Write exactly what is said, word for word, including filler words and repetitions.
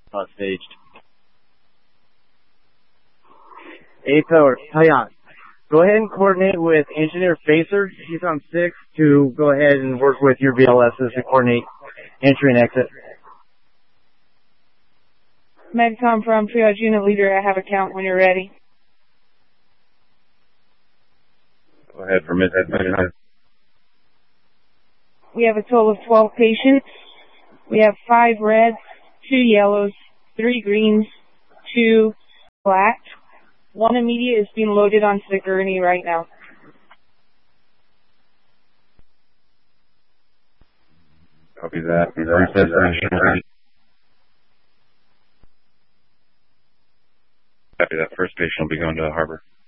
uh, staged. Eight Tower, Hyan. Go ahead and coordinate with Engineer Facer. He's on six to go ahead and work with your V L Ss to coordinate entry and exit. Medcom from Triage Unit Leader, I have a count when you're ready. Go ahead for mid. We have a total of twelve patients. We have five reds, two yellows, three greens, two black. One immediate is being loaded onto the gurney right now. Copy that. Copy that. First patient will be going to the harbor.